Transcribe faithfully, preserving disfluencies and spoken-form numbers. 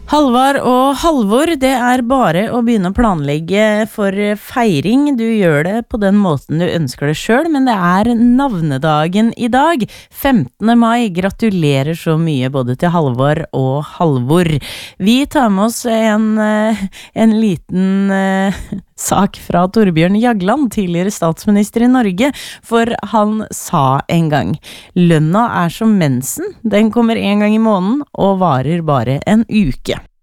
Halvard og Halvor, det er bare å begynne å planlegge for feiring. Du gjør det på den måten du ønsker det selv, men det er navnedagen i dag, femtende mai. Gratulerer så mye både til Halvard og Halvor. Vi tar med oss en, en liten uh, sak fra Torbjørn Jagland, tidligere statsminister i Norge, for han sa en gang: lønna er som mensen, den kommer en gang i måneden og varer bare en uke.